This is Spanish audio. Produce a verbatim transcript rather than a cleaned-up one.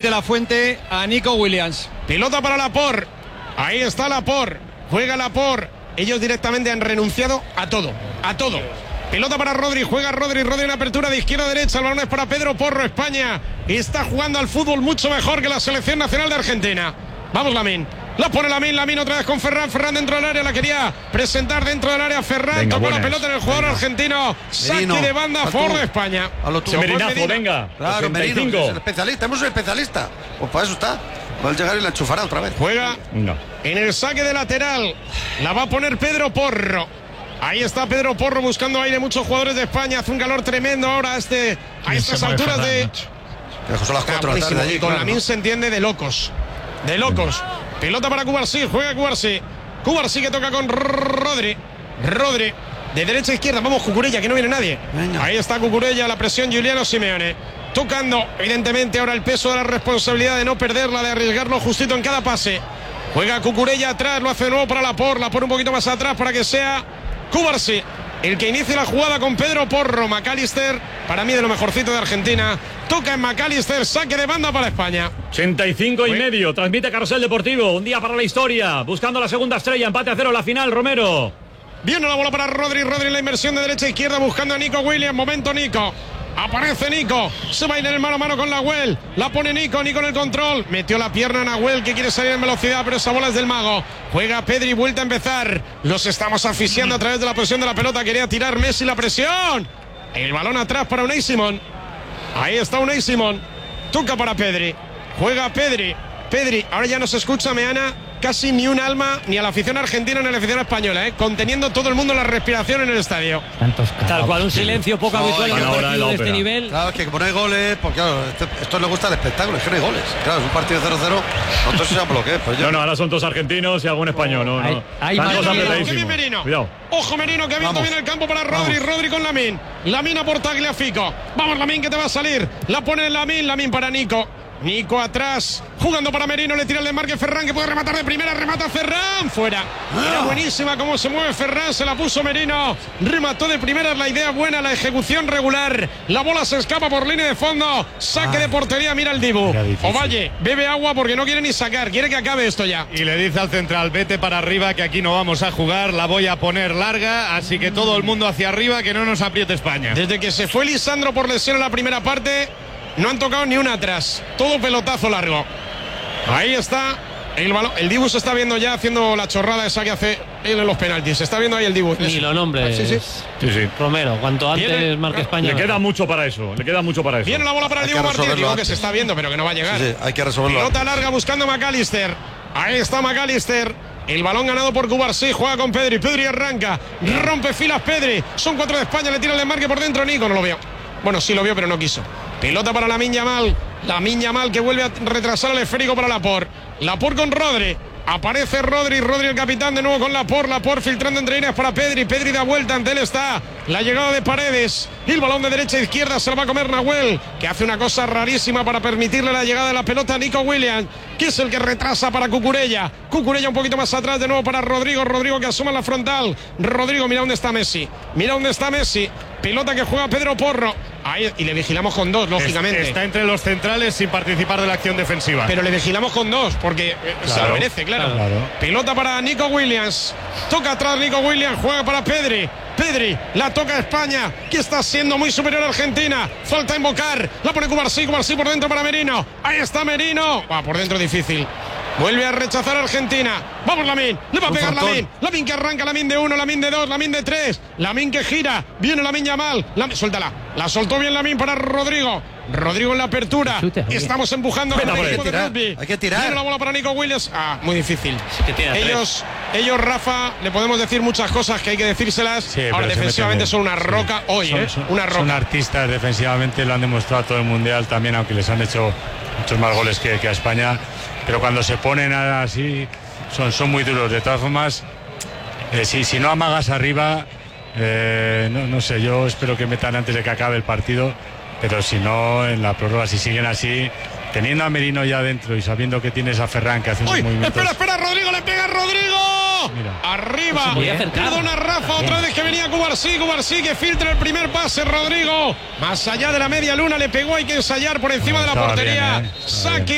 repite la fuente a Nico Williams. Pelota para Laporte. Ahí está Laporte. Juega Laporte. Ellos directamente han renunciado a todo. A todo. Pelota para Rodri. Juega Rodri. Rodri en apertura de izquierda a derecha. El balón es para Pedro Porro. España está jugando al fútbol mucho mejor que la selección nacional de Argentina. Vamos, Lamine. La pone Lamine, Lamine otra vez con Ferran, Ferran dentro del área, la quería presentar dentro del área, Ferran, venga, tocó buenas. La pelota en el jugador venga. Argentino, saque Merino, de banda a favor de España. A lo Merinazo, venga. Claro, Merino, es el especialista, hemos un especialista. Pues para eso está. Va a llegar y la enchufará otra vez. Juega no. en el saque de lateral, la va a poner Pedro Porro. Ahí está Pedro Porro buscando aire, muchos jugadores de España, hace un calor tremendo ahora este, a estas alturas Ferran, de... Son las cuatro de la tarde allí, y con claro, Lamine ¿no? se entiende de locos, de locos. Pelota para Cubarsí, juega Cubarsí. Cubarsí que toca con Rodri. Rodri, de derecha a izquierda. Vamos, Cucurella, que no viene nadie. Venga. Ahí está Cucurella, la presión Giuliano Simeone. Tocando, evidentemente, ahora el peso de la responsabilidad de no perderla, de arriesgarlo justito en cada pase. Juega Cucurella atrás, lo hace de nuevo para Laporte. Laporte un poquito más atrás para que sea Cubarsí el que inicie la jugada con Pedro Porro. McAllister, para mí de lo mejorcito de Argentina. Toca en McAllister, saque de banda para España. ochenta y cinco y medio, transmite Carrusel Deportivo. Un día para la historia, buscando la segunda estrella, empate a cero la final, Romero. Viene la bola para Rodri, Rodri en la inversión de derecha a izquierda, buscando a Nico Williams. Momento Nico. Aparece Nico, se va a ir en el mano a mano con Nahuel. La pone Nico, Nico en el control. Metió la pierna a Nahuel, que quiere salir en velocidad, pero esa bola es del mago. Juega Pedri, vuelta a empezar. Los estamos asfixiando a través de la presión de la pelota. Quería tirar Messi la presión. El balón atrás para Unai Simón. Ahí está Unai Simón. Toca para Pedri. Juega Pedri. Pedri, ahora ya no se escucha, Meana, casi ni un alma, ni a la afición argentina ni a la afición española, ¿eh? Conteniendo todo el mundo la respiración en el estadio. Tal cual, un silencio poco no, habitual en un partido de este nivel. Claro, es que como no hay goles, pues claro, esto, esto le gusta el espectáculo, es que no hay goles. Claro, es un partido cero cero, no se sabe lo que es. Pues no, no, ahora son todos argentinos y algún español, no, no. Hay, hay que bien Merino. Cuidado. Ojo Merino, que ha abierto bien el campo para Rodri, Vamos. Rodri con Lamine. Lamine a por Tagliafico. Vamos Lamine, que te va a salir. La pone Lamine, Lamine para Nico. Nico atrás, jugando para Merino, le tira el desmarque Ferran, que puede rematar de primera, remata Ferran, fuera. Era buenísima cómo se mueve Ferran, se la puso Merino, remató de primera, la idea buena, la ejecución regular, la bola se escapa por línea de fondo, saque ah, de portería, mira el Dibu. Ovalle, bebe agua porque no quiere ni sacar, quiere que acabe esto ya. Y le dice al central, vete para arriba, que aquí no vamos a jugar, la voy a poner larga, así que todo el mundo hacia arriba, que no nos apriete España. Desde que se fue Lisandro por lesión en la primera parte, no han tocado ni una atrás. Todo pelotazo largo. Ahí está el balón. El Dibu se está viendo ya haciendo la chorrada esa que hace él en los penaltis. Se está viendo ahí el Dibu. Ni lo nombres. Sí, sí. sí, sí. Romero, cuanto antes Viene, marque España. Le queda mucho para eso. Le queda mucho para eso. Viene la bola para el Dibu Martínez. Digo que se está viendo, pero que no va a llegar. Sí, sí, hay que resolverlo. Pelota larga buscando a McAllister. Ahí está McAllister. El balón ganado por Cubarsí, juega con Pedri. Pedri arranca. Rompe filas Pedri. Son cuatro de España. Le tira el desmarque por dentro. Nico no lo vio. Bueno, sí lo vio, pero no quiso. Pelota para Lamine Yamal. Lamine Yamal que vuelve a retrasar el esférico para Laporte. Laporte con Rodri. Aparece Rodri. Rodri el capitán de nuevo con Laporte. Laporte filtrando entre líneas para Pedri. Pedri da vuelta. Ante él está la llegada de Paredes. Y el balón de derecha a izquierda se lo va a comer Nahuel, que hace una cosa rarísima para permitirle la llegada de la pelota a Nico Williams, que es el que retrasa para Cucurella. Cucurella un poquito más atrás de nuevo para Rodrigo. Rodrigo que asoma la frontal. Rodrigo, mira dónde está Messi. Mira dónde está Messi. Pelota que juega Pedro Porro. Ahí, y le vigilamos con dos, lógicamente. Está entre los centrales sin participar de la acción defensiva. Pero le vigilamos con dos, porque claro, se lo merece, claro. claro. Pelota para Nico Williams. Toca atrás Nico Williams, juega para Pedri. Pedri, la toca España, que está siendo muy superior a Argentina. Falta invocar, la pone Cubarsí, Cubarsí por dentro para Merino. Ahí está Merino. Ah, por dentro difícil. Vuelve a rechazar a Argentina. Vamos Lamine, le va a pegar Lamine. Lamine que arranca, Lamine de uno, Lamine de dos, Lamine de tres. Lamine que gira, viene Lamine Yamal. Lamine, suéltala, la soltó bien Lamine para Rodrigo. Rodrigo en la apertura. Estamos empujando con el equipo de rugby. Hay que tirar. Viene la bola para Nico Williams. Ah, muy difícil. Ellos, ellos, Rafa, le podemos decir muchas cosas que hay que decírselas. Sí, ahora defensivamente son una roca sí. hoy, son, ¿eh? Son, una roca. Son artistas defensivamente, lo han demostrado todo el mundial también, aunque les han hecho muchos más goles que, que a España. Pero cuando se ponen así, son, son muy duros. De todas formas, eh, si, si no amagas arriba, eh, no, no sé, yo espero que metan antes de que acabe el partido. Pero si no, en la prórroga, si siguen así, teniendo a Merino ya dentro y sabiendo que tienes a Ferran que hace unos movimientos... ¡Espera, espera! ¡Rodrigo le pega a Rodrigo! Mira. ¡Arriba! Perdona Rafa, otra vez que venía Cubarsí, Cubarsí que filtra el primer pase, Rodrigo. Más allá de la media luna le pegó, hay que ensayar por encima no, de la portería. Bien, eh. Saque